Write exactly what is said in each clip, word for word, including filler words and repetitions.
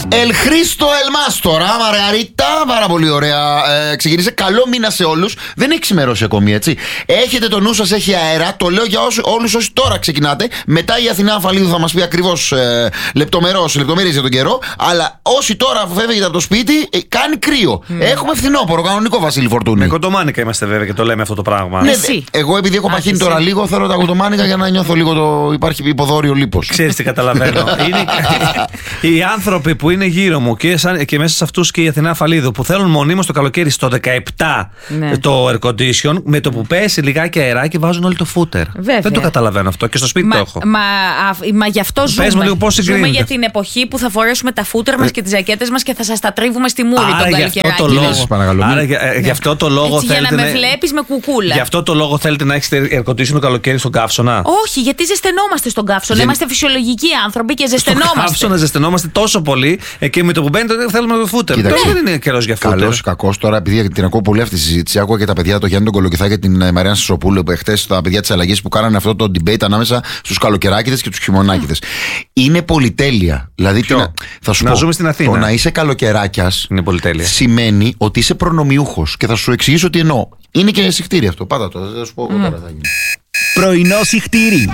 Ελ Χρήστο Ελμάς τώρα, Μαργαρίτα, πάρα πολύ ωραία. Ε, ξεκίνησε. Καλό μήνα σε όλους. Δεν έχει ξημερώσει ακόμη, έτσι. Έχετε το νου σας, έχει αέρα. Το λέω για όλους όσοι τώρα ξεκινάτε. Μετά η Αθηνά Αφαλίδου θα μας πει ακριβώς ε, λεπτομερώς, λεπτομέρειες για τον καιρό. Αλλά όσοι τώρα φεύγετε από το σπίτι, ε, κάνει κρύο. Mm. Έχουμε φθινόπωρο, κανονικό, Βασίλη Φορτούνη. Με κοντομάνικα είμαστε βέβαια και το λέμε αυτό το πράγμα. Ναι, εσύ. Εγώ επειδή έχω παχύνει τώρα λίγο, θέλω τα κοντομάνικα για να νιώθω λίγο το. Υπάρχει υποδόριο λίπος. Ξέρεις τι καταλαβαίνω. Είναι οι άνθρωποι που είναι γύρω μου και, σαν, και μέσα σε αυτούς και η Αθηνά Αφαλίδου που θέλουν μονίμως το καλοκαίρι στο δεκαεπτά ναι. το air condition, με το που πέσει λιγάκι αεράκι βάζουν όλοι το φούτερ. Βέβαια. Δεν το καταλαβαίνω αυτό και στο σπίτι μα, το έχω. Μα, α, μα γι' αυτό πες ζούμε. Μου λίγο πώς ζούμε για την εποχή που θα φορέσουμε τα φούτερ μας και τις ζακέτες μας και θα σας τα τρίβουμε στη μούρη τον καλοκαιράκι. Άρα για αυτό το λόγο θέλετε. Για να με βλέπεις με κουκούλα. Γι' αυτό το λόγο θέλετε να έχετε air condition το καλοκαίρι στον καύσωνα. Όχι, γιατί ζεσθενόμαστε στον καύσωνα. Για... Είμαστε φυσιολογικοί άνθρωποι και ζεσθενόμαστε. Στον καύσωνα ζεσθενόμαστε τόσο πολύ και με το που μπαίνει θέλουμε το φούτερ. Τώρα δεν είναι καιρός για φούτερ. Καλός ή κακός τώρα, επειδή την ακούω πολύ αυτή τη συζήτηση, άκουγα και τα παιδιά, το Γιάννη τον Κολοκυθά και την Μαριάννα Σισοπούλου, που χτες τα παιδιά της Αλλαγής που κάνανε αυτό το debate ανάμεσα στους καλοκαιράκηδες και τους χειμωνάκηδες. Είναι πολυτέλεια. Δηλαδή, να, θα σου να πω, ζούμε στην Αθήνα. Το να είσαι καλοκαιράκιας σημαίνει ότι είσαι προνομιούχος. Και θα σου εξηγήσω τι εννοώ. Είναι και συχτήρι αυτό. Πάτα το. Θα σου πω εγώ τώρα θα γίνει. Πρωινό συχτήρι.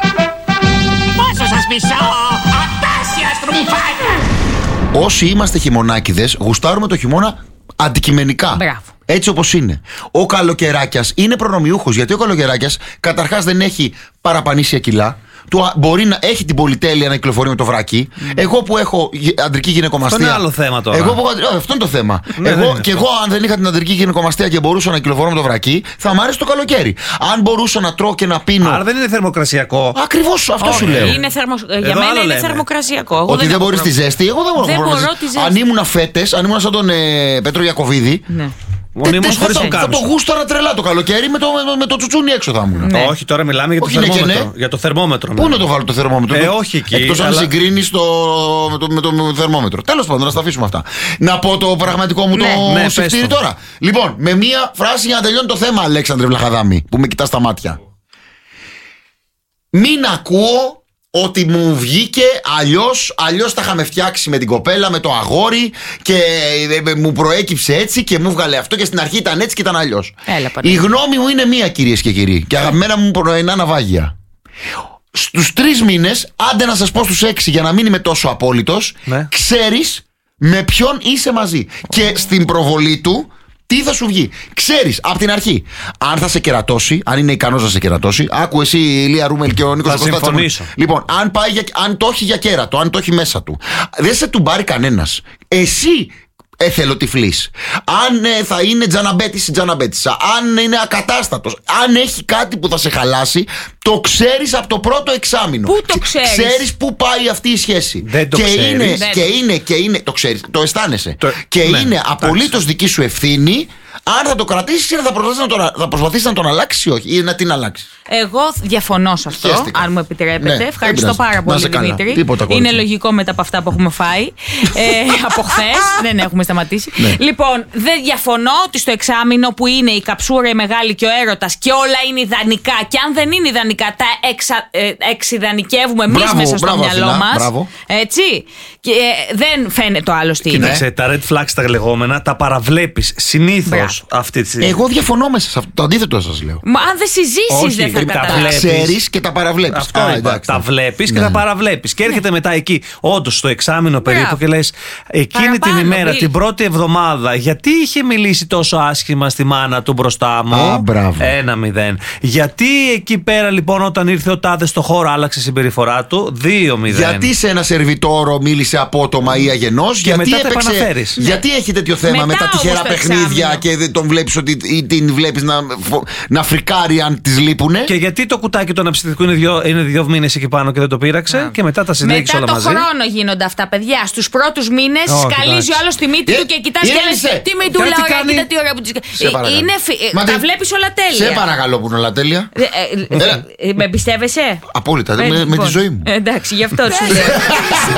Πόσο σας μισώ, απέσια στρουμφάκια. Όσοι είμαστε χειμωνάκηδες, γουστάρουμε το χειμώνα αντικειμενικά. Μπράβο. Έτσι όπως είναι. Ο καλοκαιράκιας είναι προνομιούχος, γιατί ο καλοκαιράκιας καταρχάς δεν έχει παραπανήσια κιλά. Του, μπορεί να έχει την πολυτέλεια να κυκλοφορεί με το βράκι. Mm. Εγώ που έχω αντρική γυναικομαστία. Αυτό είναι άλλο θέμα τώρα. Εγώ που, ό, αυτό είναι το θέμα. Ναι, εγώ, και εγώ, αν δεν είχα την αντρική γυναικομαστία και μπορούσα να κυκλοφορώ με το βράκι, θα μ' άρεσε το καλοκαίρι. Αν μπορούσα να τρώω και να πίνω. Άρα δεν είναι θερμοκρασιακό. Ακριβώς αυτό oh, σου λέω. Είναι θερμο... Για μένα είναι λέμε. θερμοκρασιακό. Εγώ ότι δεν, δεν μπορεί τη ζέστη. Εγώ δεν μπορώ, δεν μπορώ, μπορώ μπορώ τη ζέστη. Αν ήμουν φέτες, αν ήμουν σαν τον ε, Πέτρο Ιακωβίδη. Ναι. Μονίμως χωρίς το θα το γούσταρα τρελά το καλοκαίρι με το, με, με το τσουτσούνι έξω θα ήμουν. Ναι. Όχι, τώρα μιλάμε για το όχι, θερμόμετρο. Ναι. Για το θερμόμετρο. Πού ναι. να το βάλω το θερμόμετρο. Ε, όχι εκεί. Εκτός αλλά... αν συγκρίνεις το, με, το, με το με το θερμόμετρο. Τέλος πάντων, να τα αφήσουμε αυτά. Να πω το πραγματικό μου ναι. το ναι, συχτήρι τώρα. Λοιπόν, με μία φράση για να τελειώνει το θέμα, Αλέξανδρε Βλαχαδάμη, που με κοιτάς στα μάτια. Μην ακούω ότι μου βγήκε αλλιώς, αλλιώς τα είχαμε φτιάξει με την κοπέλα, με το αγόρι και μου προέκυψε έτσι και μου βγάλε αυτό και στην αρχή ήταν έτσι και ήταν αλλιώς. Η γνώμη μου είναι μία, κυρίες και κύριοι, και αγαπημένα μου πρωινά ναυάγια. Στους τρεις μήνες, άντε να σας πω στους έξι για να μην είμαι τόσο απόλυτος, ναι. ξέρεις με ποιον είσαι μαζί. Oh. Και στην προβολή του τι θα σου βγει. Ξέρεις από την αρχή αν θα σε κερατώσει, αν είναι ικανός να σε κερατώσει. Άκου εσύ η Ηλία Ρούμελ και ο Νίκος Κωνσταντίνος. Λοιπόν, αν, πάει για, αν το έχει για κέρατο, αν το έχει μέσα του, δεν σε του πάρει κανένας. Εσύ εθελοτυφλής. Αν ε, θα είναι τζαναμπέτης ή τζαναμπέτησα, αν είναι ακατάστατος, αν έχει κάτι που θα σε χαλάσει, το ξέρεις από το πρώτο εξάμηνο. Πού το ξέρεις? Ξέρεις πού πάει αυτή η σχέση. Δεν το και, ξέρεις. είναι, Δεν. και είναι, και είναι, το ξέρεις, το αισθάνεσαι. Το, και ναι, είναι απολύτως δική σου ευθύνη αν θα το κρατήσεις ή θα προσπαθήσεις να τον, θα προσπαθήσεις να τον αλλάξεις ή όχι, ή να την αλλάξεις. Εγώ διαφωνώ σε αυτό, Χαίστηκα. αν μου επιτρέπετε. Ναι, ευχαριστώ πάρα πολύ, Δημήτρη. Είναι λογικό μετά από αυτά που έχουμε φάει ε, από χθες. Δεν έχουμε σταματήσει. Ναι. Λοιπόν, δεν διαφωνώ ότι στο εξάμηνο που είναι η καψούρα, η μεγάλη και ο έρωτας και όλα είναι ιδανικά, και αν δεν είναι ιδανικά, τα εξα, ε, εξειδανικεύουμε εμείς μέσα στο μπράβο, μυαλό Αθηνά, μας. μπράβο. Έτσι. Και ε, δεν φαίνεται το άλλο τι είναι. Κοίταξε, τα red flags τα λεγόμενα τα παραβλέπεις συνήθως αυτή τη στιγμή. Εγώ διαφωνώ μέσα σε αυτό. Το αντίθετο σας λέω. Μα αν δεν συζήσεις δεν θα καταλάβεις. Ξέρεις και τα παραβλέπεις. Αυτό Α, εντάξει, τα βλέπεις και ναι. τα παραβλέπεις. Και έρχεται ναι. μετά εκεί, όντως στο εξάμηνο περίπου, και λες εκείνη Παραπάνω, την ημέρα, μπρι. την πρώτη εβδομάδα, γιατί είχε μιλήσει τόσο άσχημα στη μάνα του μπροστά μου. Α, μπράβο. Ένα μηδέν. Γιατί εκεί πέρα λοιπόν όταν ήρθε ο τάδε στο χώρο άλλαξε η συμπεριφορά του. Δύο μηδέν. Γιατί σε ένα σερβιτόρο μίλησε απότομα ή αγενός. Και γιατί μετά έπαιξε, τα επαναφέρεις. Γιατί έχει τέτοιο θέμα μετά με τα τυχερά παιχνίδια και δεν τον βλέπεις ότι, ή την βλέπεις να, να φρικάρει αν τις λείπουνε. Και γιατί το κουτάκι του αναψυκτικού είναι δύο, είναι δύο μήνες εκεί πάνω και δεν το πήραξε. Yeah. Και μετά τα συνέχισε όλα μαζί. Μετά το χρόνο γίνονται αυτά, παιδιά. Στους πρώτους μήνες σκαλίζει ο άλλος τη μύτη του και κοιτάς και λες τι μυτούλα ωραία, κοίτα τι ωραία που της. Τα βλέπεις όλα τέλεια. Σε παρακαλώ που είναι όλα τέλεια. Με εμπιστεύεσαι? Απόλυτα, με τη ζωή μου. Εντάξει, γι' αυτό σου λέω.